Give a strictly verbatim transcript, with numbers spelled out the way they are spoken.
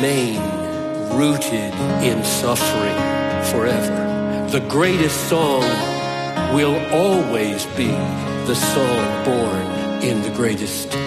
remain rooted in suffering forever. The greatest song will always be the song born in the greatest